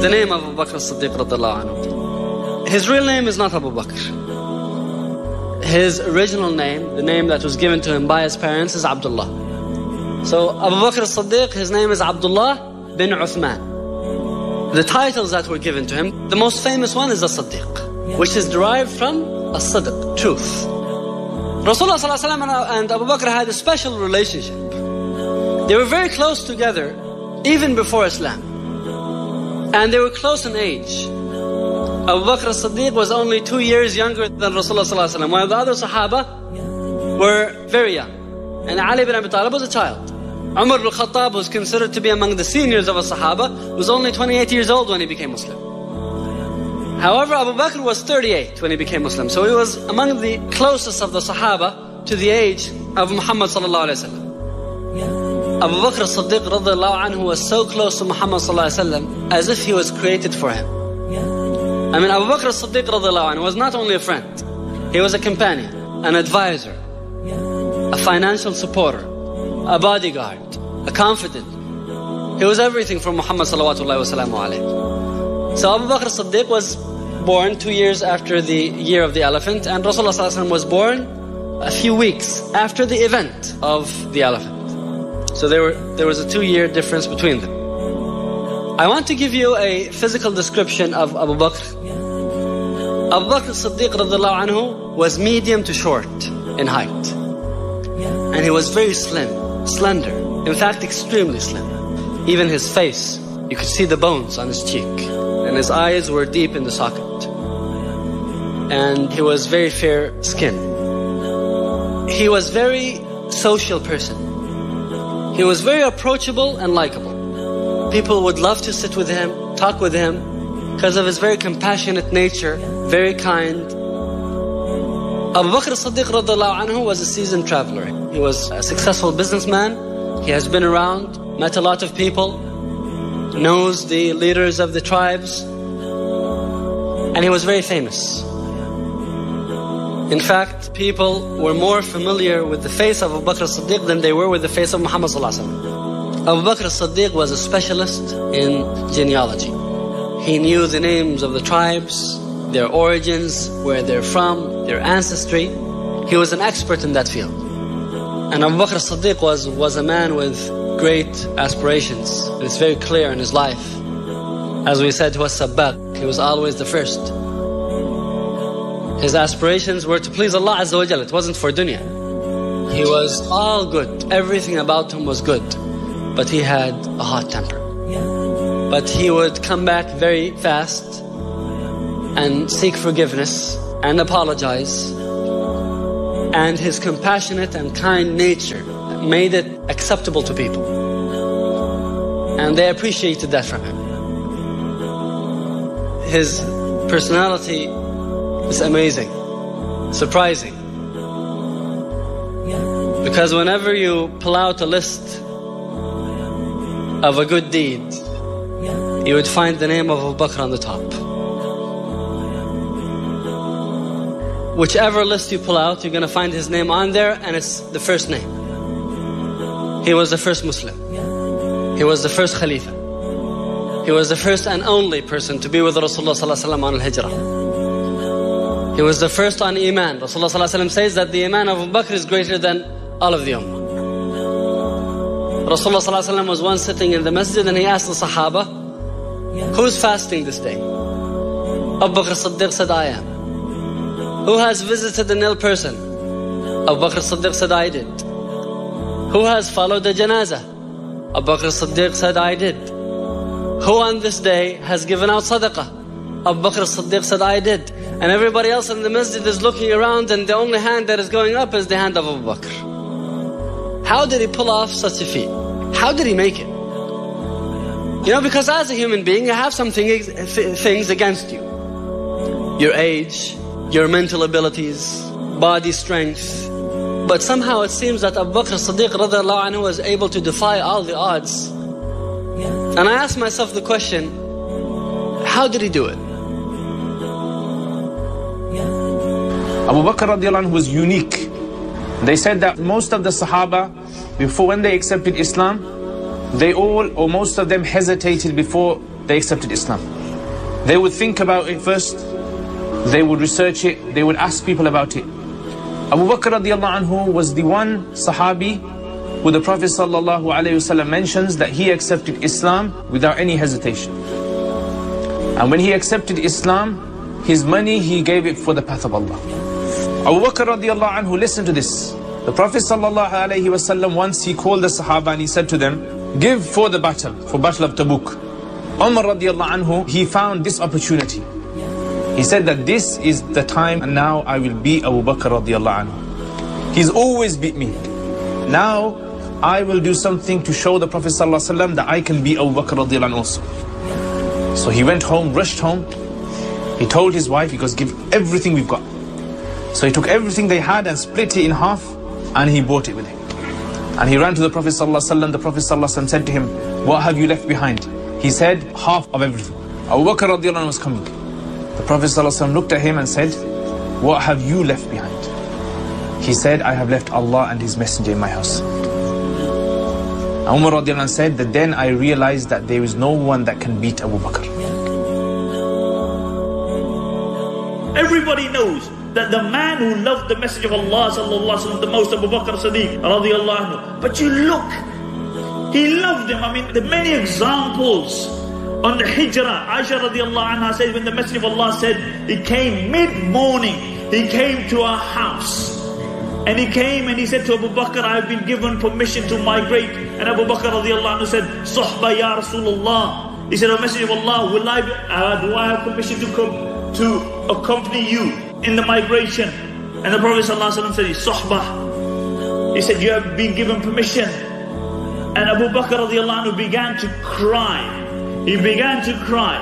the name of Abu Bakr as-Siddiq radiallahu anhu. His real name is not Abu Bakr. His original name, the name that was given to him by his parents, is Abdullah. So Abu Bakr as-Siddiq, his name is Abdullah bin Uthman. The titles that were given to him, the most famous one is as-Siddiq, which is derived from as-Sidq, truth. Rasulullah ﷺ and Abu Bakr had a special relationship. They were very close together, even before Islam. And they were close in age. Abu Bakr as-Siddiq was only 2 years younger than Rasulullah ﷺ, while the other Sahaba were very young. And Ali bin Abi Talib was a child. Umar ibn Khattab, who's considered to be among the seniors of a Sahaba, was only 28 years old when he became Muslim. However, Abu Bakr was 38 when he became Muslim. So he was among the closest of the Sahaba to the age of Muhammad sallallahu alayhi wa sallam. Abu Bakr as-Siddiq radiallahu anhu was so close to Muhammad sallallahu alayhi wa sallam as if he was created for him. I mean, Abu Bakr as-Siddiq radiallahu anhu was not only a friend, he was a companion, an advisor, a financial supporter, a bodyguard, a confidant. He was everything for Muhammad sallallahu alayhi wa sallam. So Abu Bakr as-Siddiq was born 2 years after the year of the elephant, and Rasulullah sallallahu alayhi wa sallam was born a few weeks after the event of the elephant. So there was a 2-year difference between them. I want to give you a physical description of Abu Bakr. Abu Bakr as-Siddiq radiallahu anhu was medium to short in height. And he was very slim, slender. In fact, extremely slim. Even his face, you could see the bones on his cheek. And his eyes were deep in the socket. And he was very fair skinned. He was very social person. He was very approachable and likable. People would love to sit with him, talk with him, because of his very compassionate nature, very kind. Abu Bakr as-Siddiq radiallahu anhu was a seasoned traveler. He was a successful businessman. He has been around, met a lot of people, knows the leaders of the tribes, and he was very famous. In fact, people were more familiar with the face of Abu Bakr as-Siddiq than they were with the face of Muhammad sallallahu alaihi wasallam. Abu Bakr as-Siddiq was a specialist in genealogy. He knew the names of the tribes, their origins, where they're from, their ancestry. He was an expert in that field. And Abu Bakr as-Siddiq was a man with great aspirations. It's very clear in his life. As we said, he was sabbaq. He was always the first. His aspirations were to please Allah Azza wa Jal. It wasn't for dunya. He was all good. Everything about him was good. But he had a hot temper. But he would come back very fast and seek forgiveness and apologize. And his compassionate and kind nature made it acceptable to people. And they appreciated that from him. His personality is amazing, surprising. Because whenever you pull out a list of a good deed, you would find the name of Abu Bakr on the top. Whichever list you pull out, you're going to find his name on there, and it's the first name. He was the first Muslim. He was the first Khalifa. He was the first and only person to be with Rasulullah sallallahu alaihi wasallam on al-Hijrah. He was the first on Iman. Rasulullah sallallahu alaihi wasallam says that the Iman of Abu Bakr is greater than all of the Ummah. Rasulullah sallallahu alaihi wasallam was once sitting in the masjid and he asked the Sahaba, who's fasting this day? Abu Bakr as-Siddiq said, I am. Who has visited an ill person? Abu Bakr as-Siddiq said, I did. Who has followed the janazah? Abu Bakr as-Siddiq said, I did. Who on this day has given out sadaqah? Abu Bakr as-Siddiq said, I did. And everybody else in the masjid is looking around, and the only hand that is going up is the hand of Abu Bakr. How did he pull off such a feat? How did he make it? You know, because as a human being, you have some things against you. Your age, your mental abilities, body strength. But somehow it seems that Abu Bakr as-Siddiq radiallahu anhu was able to defy all the odds. And I asked myself the question, how did he do it? Abu Bakr radiallahu anhu was unique. They said that most of the Sahaba, before when they accepted Islam, they all or most of them hesitated before they accepted Islam. They would think about it first, they would research it, they would ask people about it. Abu Bakr radiallahu anhu was the one Sahabi who the Prophet sallallahu alayhi wasallam mentions that he accepted Islam without any hesitation. And when he accepted Islam, his money he gave it for the path of Allah. Abu Bakr radiallahu anhu, listen to this. The Prophet sallallahu alayhi wasallam, once he called the Sahaba and he said to them, give for the battle, for Battle of Tabuk. Umar radiallahu anhu, he found this opportunity. He said that this is the time and now I will beat Abu Bakr radiallahu anhu. He's always beat me. Now I will do something to show the Prophet sallallahu alaihi wasallam that I can beat Abu Bakr radiallahu anhu also. So he went home, rushed home. He told his wife, he goes, give everything we've got. So he took everything they had and split it in half and he bought it with him. And he ran to the Prophet sallallahu alaihi wasallam. The Prophet sallallahu alaihi wasallam said to him, what have you left behind? He said, half of everything. Abu Bakr radiallahu anhu was coming. The Prophet ﷺ looked at him and said, what have you left behind? He said, I have left Allah and His Messenger in my house. Umar radiallahu anh said that then I realized that there is no one that can beat Abu Bakr. Everybody knows that the man who loved the Messenger of Allah sallallahu alaihi wasallam the most, Abu Bakr Siddiq radiallahu anhu. But you look, he loved him. I mean, there are many examples. On the Hijrah, Aisha radiallahu anha says, when the Messenger of Allah said, he came mid-morning, he came to our house. And he came and he said to Abu Bakr, I have been given permission to migrate. And Abu Bakr radiallahu anhu said, Suhba ya Rasulullah. He said, O Messenger of Allah, do I have permission to come to accompany you in the migration? And the Prophet sallallahu alaihi wasallam said, Suhba. He said, you have been given permission. And Abu Bakr radiallahu anhu began to cry. He began to cry.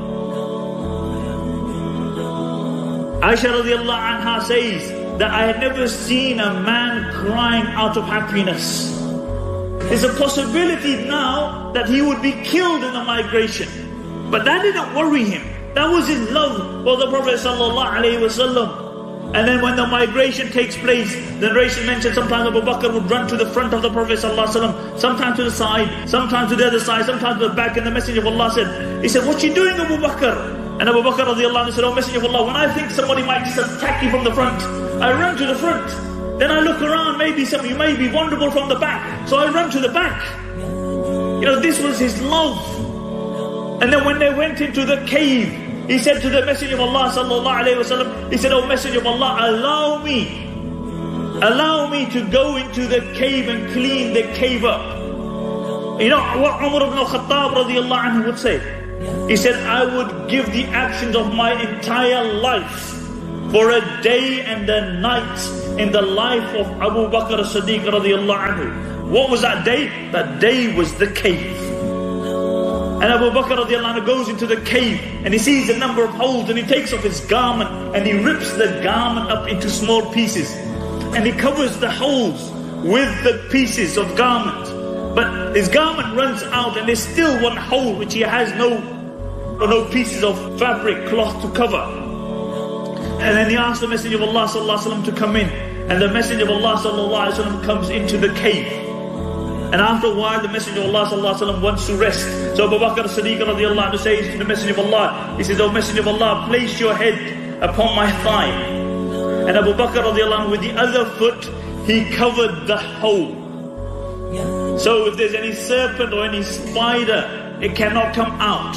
Aisha radiallahu anha says that I had never seen a man crying out of happiness. There's a possibility now that he would be killed in the migration. But that didn't worry him. That was his love for the Prophet sallallahu alaihi wasallam. And then when the migration takes place, the narration mentioned sometimes Abu Bakr would run to the front of the Prophet ﷺ, sometimes to the side, sometimes to the other side, sometimes to the back. And the Messenger of Allah said, he said, what you doing, Abu Bakr? And Abu Bakr radiallahu anhu said, oh Messenger of Allah, when I think somebody might just attack you from the front, I run to the front. Then I look around, maybe you may be vulnerable from the back. So I run to the back. You know, this was his love. And then when they went into the cave, he said to the Messenger of Allah sallallahu alaihi wasallam, he said, oh Messenger of Allah, allow me to go into the cave and clean the cave up. You know what Umar ibn al-Khattab radiallahu anhu would say? He said, I would give the actions of my entire life for a day and a night in the life of Abu Bakr as-Siddiq radiallahu anhu. What was that day? That day was the cave. And Abu Bakr radiallahu anhu goes into the cave and he sees a number of holes and he takes off his garment and he rips the garment up into small pieces. And he covers the holes with the pieces of garment. But his garment runs out and there's still one hole which he has no pieces of fabric, cloth to cover. And then he asks the Messenger of Allah sallallahu alaihi wasallam to come in. And the Messenger of Allah sallallahu alaihi wasallam comes into the cave. And after a while, the Messenger of Allah sallallahu alaihi wasallam wants to rest. So Abu Bakr as-Siddiq radiallahu anhu says to the Messenger of Allah, he says, "O Messenger of Allah, place your head upon my thigh." And Abu Bakr radiallahu anhu with the other foot, he covered the hole. So if there's any serpent or any spider, it cannot come out.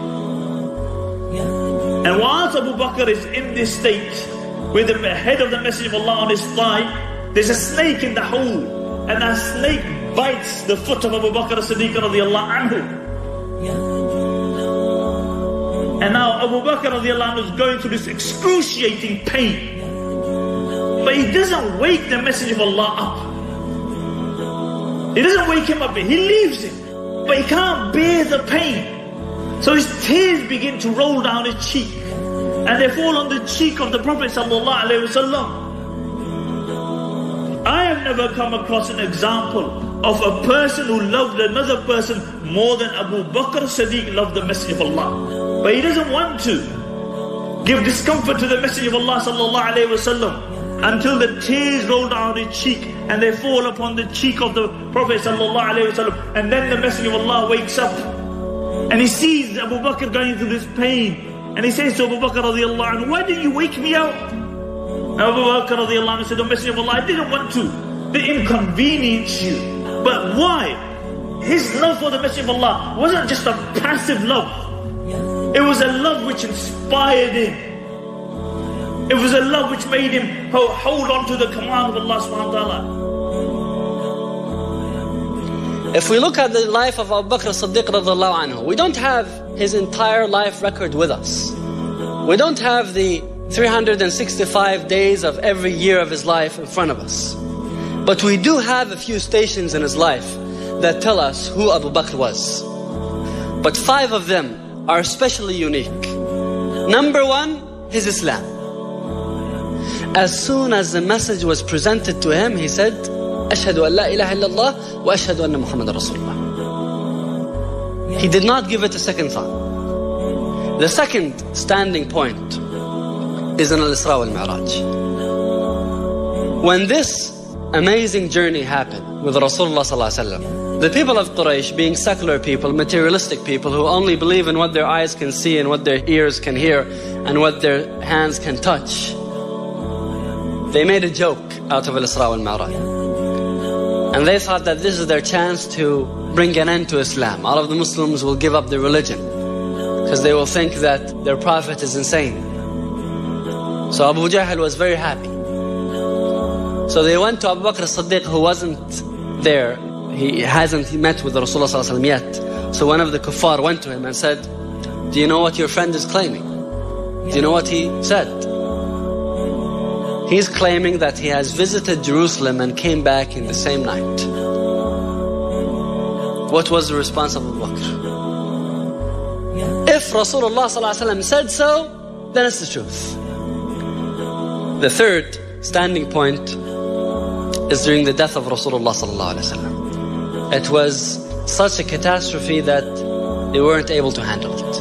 And whilst Abu Bakr is in this state, with the head of the Messenger of Allah on his thigh, there's a snake in the hole. And that snake bites the foot of Abu Bakr as-Siddiq radiallahu anhu. And now Abu Bakr radiallahu anhu is going through this excruciating pain. But he doesn't wake the Messenger of Allah up. He doesn't wake him up, he leaves him. But he can't bear the pain. So his tears begin to roll down his cheek. And they fall on the cheek of the Prophet sallallahu alaihi wasallam. I have never come across an example of a person who loved another person more than Abu Bakr as-Siddiq loved the Messenger of Allah. But he doesn't want to give discomfort to the Messenger of Allah sallallahu alaihi wasallam until the tears roll down his cheek and they fall upon the cheek of the Prophet sallallahu alaihi wasallam. And then the Messenger of Allah wakes up And he sees Abu Bakr going through this pain. And he says to Abu Bakr radiallahu anhu, why didn't you wake me up? And Abu Bakr radiallahu anhu said, O Messenger of Allah, I didn't want to inconvenience you. But why? His love for the Messenger of Allah wasn't just a passive love. It was a love which inspired him. It was a love which made him hold on to the command of Allah subhanahu wa ta'ala. If we look at the life of Abu Bakr as-Siddiq radiallahu anhu, we don't have his entire life record with us. We don't have the 365 days of every year of his life in front of us. But we do have a few stations in his life that tell us who Abu Bakr was. But 5 of them are especially unique. Number 1, his Islam. As soon as the message was presented to him, he said, Ashhadu an la ilaha illallah wa ashhadu anna Muhammadan Rasulullah. He did not give it a second thought. The second standing point is in Al-Isra wal-Mi'raj. When this amazing journey happened with Rasulullah sallallahu alaihi wasallam, the people of Quraysh, being secular people, materialistic people who only believe in what their eyes can see and what their ears can hear and what their hands can touch, they made a joke out of Al-Isra wal-Mi'raj. And they thought that this is their chance to bring an end to Islam. All of the Muslims will give up their religion because they will think that their prophet is insane. So Abu Jahl was very happy. So they went to Abu Bakr as-Siddiq, who wasn't there. He hasn't met with Rasulullah sallallahu alaihi wasallam yet. So one of the kuffar went to him and said, do you know what your friend is claiming? Do you know what he said? He's claiming that he has visited Jerusalem and came back in the same night. What was the response of Abu Bakr? If Rasulullah sallallahu alaihi wasallam said so, then it's the truth. The third standing point is during the death of Rasulullah sallallahu alaihi wasallam. It was such a catastrophe that they weren't able to handle it.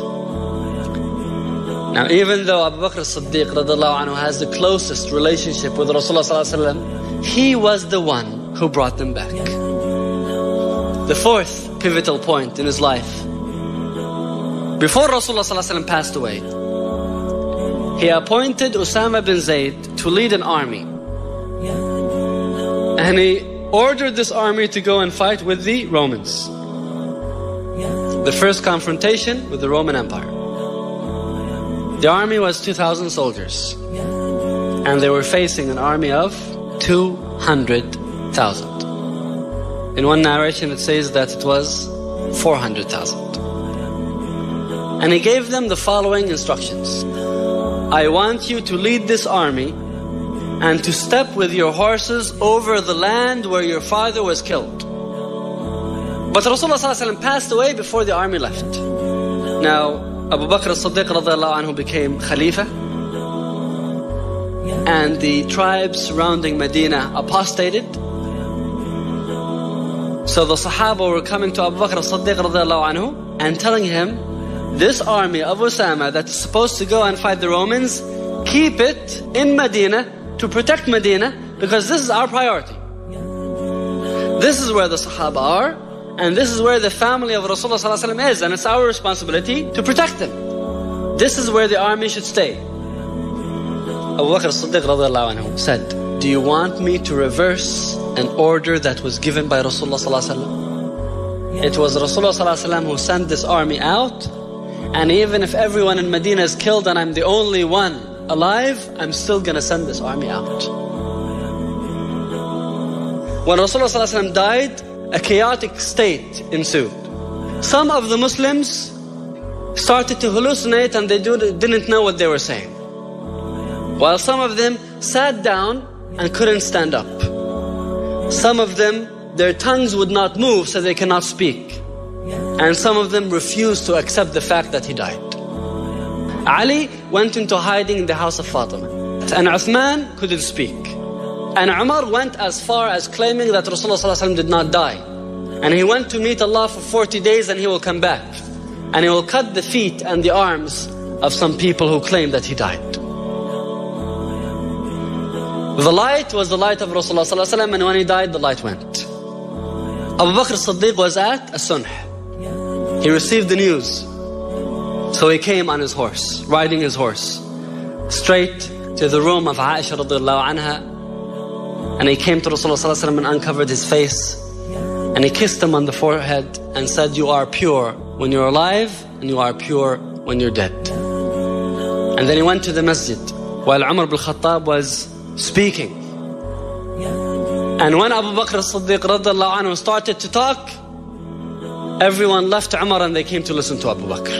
Now, even though Abu Bakr as-Siddiq radiallahu anhu has the closest relationship with Rasulullah sallallahu alaihi wasallam, he was the one who brought them back. The fourth pivotal point in his life, before Rasulullah sallallahu alaihi wasallam passed away, he appointed Usama bin Zayd to lead an army. And he ordered this army to go and fight with the Romans. The first confrontation with the Roman Empire. The army was 2,000 soldiers. And they were facing an army of 200,000. In one narration it says that it was 400,000. And he gave them the following instructions. I want you to lead this army and to step with your horses over the land where your father was killed. But Rasulullah ﷺ passed away before the army left. Now, Abu Bakr as-Siddiq radiallahu anhu became Khalifa, and the tribes surrounding Medina apostated. So the Sahaba were coming to Abu Bakr as-Siddiq radiallahu anhu and telling him, this army of Usama that is supposed to go and fight the Romans, keep it in Medina to protect Medina, because this is our priority. This is where the Sahaba are, and this is where the family of Rasulullah ﷺ is, and it's our responsibility to protect them. This is where the army should stay. Abu Bakr as-Siddiq radiallahu anhu said, do you want me to reverse an order that was given by Rasulullah ﷺ? It was Rasulullah ﷺ who sent this army out, and even if everyone in Medina is killed and I'm the only one alive, I'm still going to send this army out. When Rasulullah ﷺ died, a chaotic state ensued. Some of the Muslims started to hallucinate and they didn't know what they were saying. While some of them sat down and couldn't stand up. Some of them, their tongues would not move so they cannot speak. And some of them refused to accept the fact that he died. Ali went into hiding in the house of Fatima. And Uthman couldn't speak. And Umar went as far as claiming that Rasulullah ﷺ did not die. And he went to meet Allah for 40 days and he will come back. And he will cut the feet and the arms of some people who claim that he died. The light was the light of Rasulullah ﷺ, and when he died, the light went. Abu Bakr as-Siddiq was at As-Sunh. He received the news. So he came on his horse, riding his horse, straight to the room of Aisha radiallahu anha. And he came to Rasulullah sallallahu alaihi wasallam and uncovered his face. And he kissed him on the forehead and said, "You are pure when you're alive, and you are pure when you're dead." And then he went to the masjid while Umar ibn Khattab was speaking. And when Abu Bakr as-Siddiq radiallahu anhu started to talk, everyone left Umar and they came to listen to Abu Bakr.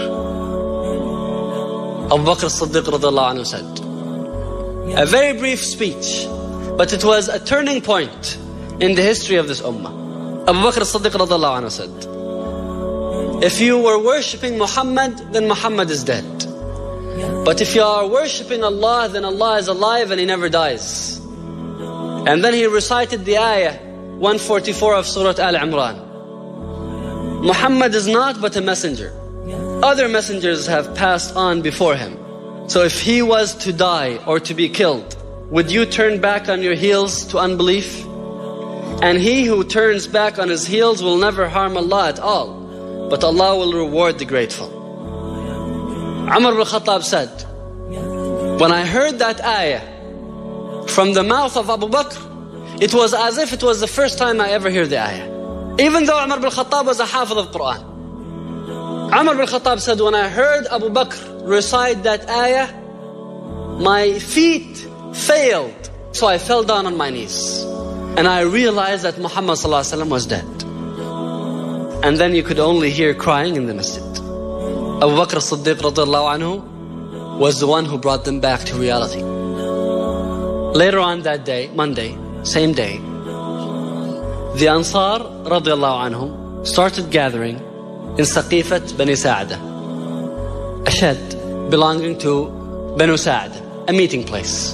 Abu Bakr as-Siddiq radiallahu anhu said, a very brief speech, but it was a turning point in the history of this ummah. Abu Bakr as-Siddiq radiallahu anhu said, if you were worshipping Muhammad, then Muhammad is dead. But if you are worshipping Allah, then Allah is alive and He never dies. And then he recited the ayah 144 of Surah Al-Imran. Muhammad is not but a messenger. Other messengers have passed on before him. So if he was to die or to be killed, would you turn back on your heels to unbelief? And he who turns back on his heels will never harm Allah at all, but Allah will reward the grateful. Umar ibn Khattab said, when I heard that ayah from the mouth of Abu Bakr, it was as if it was the first time I ever heard the ayah. Even though Umar ibn Khattab was a hafiz of Quran. Umar ibn Khattab said, when I heard Abu Bakr recite that ayah, my feet failed, so I fell down on my knees. And I realized that Muhammad sallallahu alaihi wasallam was dead. And then you could only hear crying in the masjid. Abu Bakr as-Siddiq radiallahu anhu was the one who brought them back to reality. Later on that day, Monday, same day, the Ansar radiallahu anhum started gathering in Saqifat Bani Sa'ada, a shed belonging to Banu Sa'ada, a meeting place.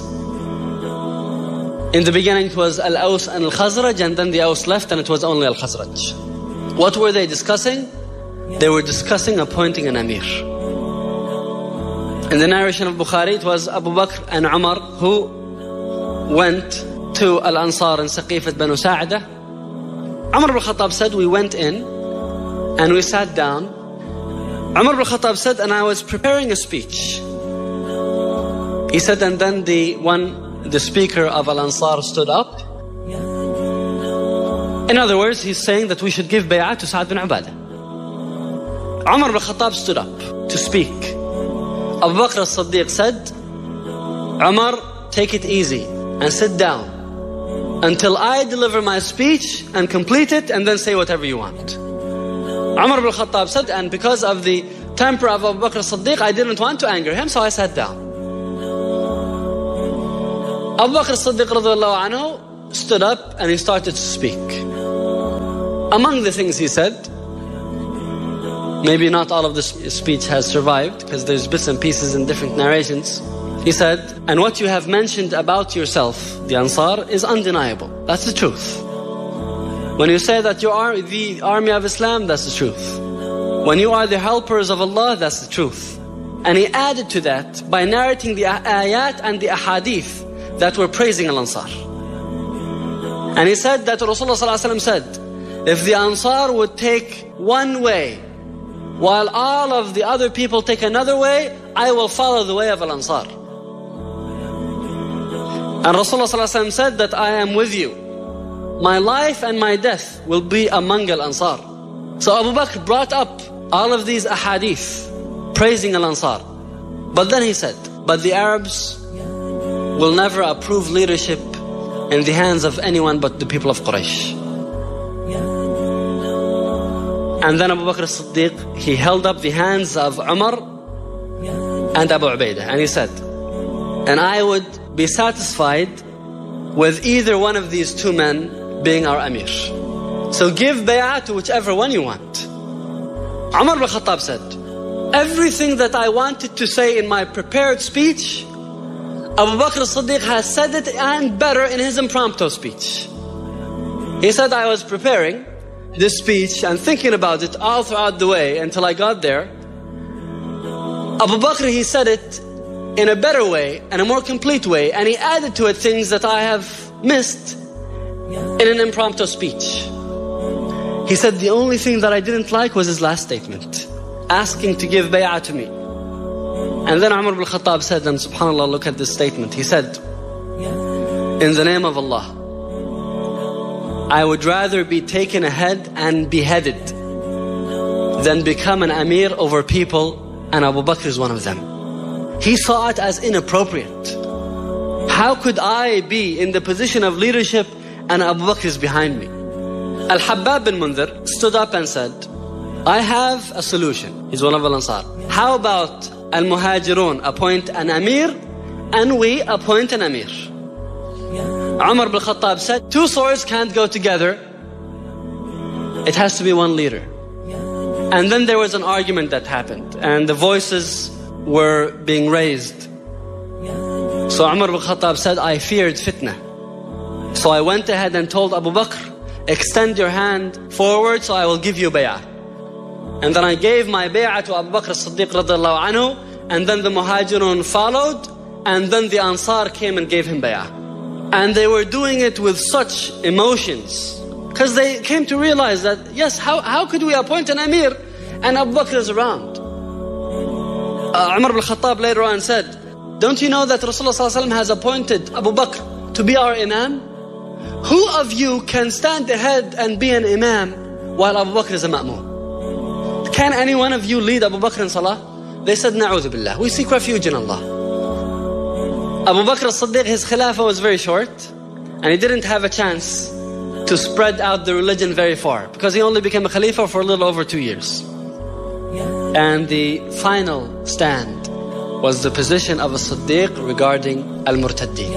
In the beginning it was Al-Aws and Al-Khazraj, and then the Aws left and it was only Al-Khazraj. What were they discussing? They were discussing appointing an Amir. In the narration of Bukhari, it was Abu Bakr and Umar who went to Al-Ansar and Saqifat Banu Sa'ada. Umar ibn Khattab said, we went in and we sat down. Umar ibn Khattab said, and I was preparing a speech. He said, and then the speaker of Al-Ansar stood up. In other words, he's saying that we should give bay'ah to Sa'ad bin Ubadah. Umar ibn Khattab stood up to speak. Abu Bakr as-Siddiq said, Umar, take it easy and sit down until I deliver my speech and complete it, and then say whatever you want. Umar ibn Khattab said, and because of the temper of Abu Bakr as-Siddiq, I didn't want to anger him, so I sat down. Abu Bakr as-Siddiq radiallahu anhu stood up and he started to speak. Among the things he said, maybe not all of this speech has survived because there's bits and pieces in different narrations. He said, and what you have mentioned about yourself, the Ansar, is undeniable. That's the truth. When you say that you are the army of Islam, that's the truth. When you are the helpers of Allah, that's the truth. And he added to that by narrating the ayat and the ahadith that were praising Al-Ansar. And he said that Rasulullah ﷺ said, if the Ansar would take one way while all of the other people take another way, I will follow the way of Al-Ansar. And Rasulullah ﷺ said that I am with you. My life and my death will be among Al-Ansar. So Abu Bakr brought up all of these ahadith praising Al-Ansar. But then he said, but the Arabs will never approve leadership in the hands of anyone but the people of Quraysh. And then Abu Bakr as-Siddiq, he held up the hands of Umar and Abu Ubaidah, and he said, and I would be satisfied with either one of these two men being our Amir. So give bay'ah to whichever one you want. Umar ibn Khattab said, everything that I wanted to say in my prepared speech, Abu Bakr as-Siddiq has said it and better in his impromptu speech. He said, I was preparing this speech and thinking about it all throughout the way until I got there. Abu Bakr, he said it in a better way and a more complete way, and he added to it things that I have missed in an impromptu speech. He said the only thing that I didn't like was his last statement, asking to give bay'ah to me. And then Umar ibn Khattab said, and subhanAllah, look at this statement. He said, in the name of Allah, I would rather be taken ahead and beheaded than become an Amir over people, and Abu Bakr is one of them. He saw it as inappropriate. How could I be in the position of leadership and Abu Bakr is behind me? Al-Habbab bin Mundhir stood up and said, I have a solution. He's one of Al-Ansar. How about Al-Muhajirun appoint an Amir and we appoint an Amir? Umar ibn Khattab said, two swords can't go together. It has to be one leader. And then there was an argument that happened and the voices were being raised. So Umar ibn Khattab said, I feared fitna. So I went ahead and told Abu Bakr, extend your hand forward so I will give you bay'ah. And then I gave my bay'ah to Abu Bakr as-Siddiq radiyallahu anhu, and then the Muhajirun followed, and then the Ansar came and gave him bay'ah. And they were doing it with such emotions, because they came to realize that, yes, how could we appoint an Amir and Abu Bakr is around? Umar ibn Khattab later on said, don't you know that Rasulullah has appointed Abu Bakr to be our Imam? Who of you can stand ahead and be an Imam while Abu Bakr is a Ma'mum? Can any one of you lead Abu Bakr in Salah? They said, Na'udhu billah, we seek refuge in Allah. Abu Bakr as-Siddiq, his Khilafah was very short, and he didn't have a chance to spread out the religion very far, because he only became a Khalifa for a little over 2 years. And the final stand was the position of a Siddiq regarding Al-Murtaddeen.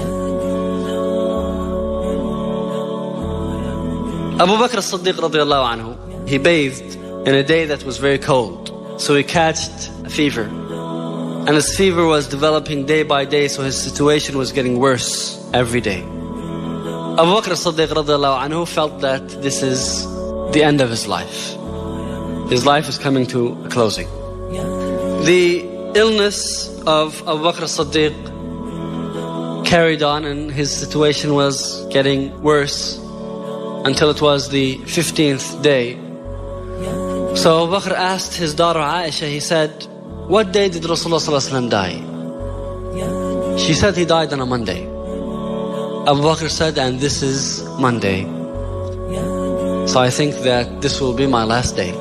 Abu Bakr as-Siddiq radiyallahu anhu, he bathed in a day that was very cold. So he catched a fever. And his fever was developing day by day, so his situation was getting worse every day. Abu Bakr as-Siddiq radiyallahu anhu felt that this is the end of his life. His life is coming to a closing. The illness of Abu Bakr as-Siddiq carried on, and his situation was getting worse until it was the 15th day. So Abu Bakr asked his daughter Aisha, he said, what day did Rasulullah die? She said he died on a Monday. Abu Bakr said, and this is Monday. So I think that this will be my last day.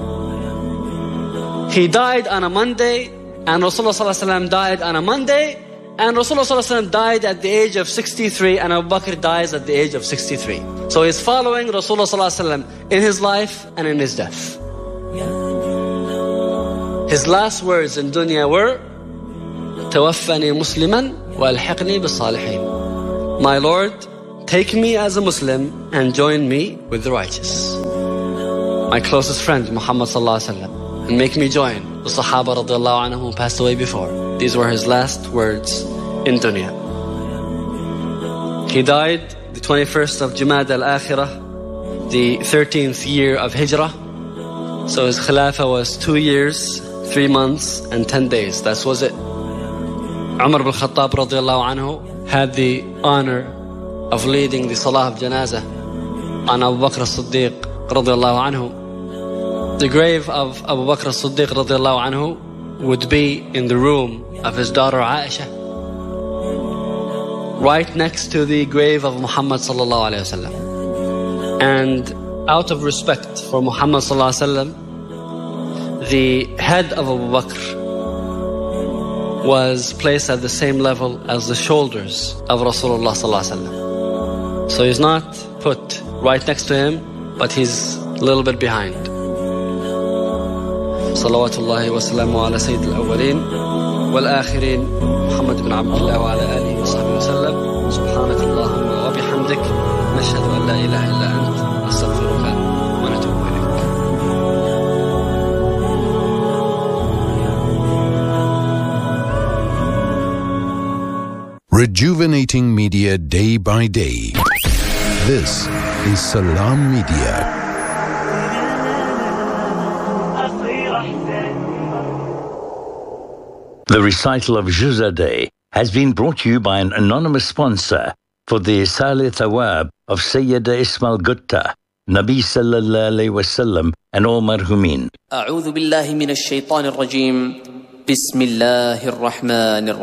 He died on a Monday, and Rasulullah died on a Monday, and Rasulullah died at the age of 63, and Abu Bakr dies at the age of 63. So he's following Rasulullah in his life and in his death. His last words in dunya were, توفني مسلما والحقني بالصالحين. My Lord, take me as a Muslim and join me with the righteous. My closest friend Muhammad sallallahu alaihi wasallam, and make me join the Sahaba radiyallahu anhum who passed away before. These were his last words in dunya. He died the 21st of Jumad al-Akhirah, the 13th year of Hijrah. So his Khilafah was 2 years, 3 months and 10 days. That was it. Umar ibn Khattab radiyallahu anhu had the honor of leading the Salah of Janazah on Abu Bakr as-Siddiq radiyallahu anhu. The grave of Abu Bakr as-Siddiq radiyallahu anhu would be in the room of his daughter Aisha, right next to the grave of Muhammad sallallahu alayhi wasallam. And out of respect for Muhammad sallallahu alayhi wasallam, the head of Abu Bakr was placed at the same level as the shoulders of Rasulullah sallallahu alaihi wasallam. So he's not put right next to him, but he's a little bit behind. Salawatullahi wa salamu ala Sayyid al-awwalin wal-akhirin Muhammad ibn Abdullah wa ala alihi wa sahbihi wa sallam. Subhanakallahumma wa bihamdik, nashhadu an la ilaha illa ant, astaghfiruka wa natubu ilayk. Rejuvenating media day by day. This is Salam Media. The recital of Juz'a Day has been brought to you by an anonymous sponsor for the Isal Thawab of Sayyida Ismail Gutta, Nabi sallallahu alayhi wasallam, and all marhumin. أعوذ بالله من الشيطان الرجيم. بسم الله الرحمن الرحيم.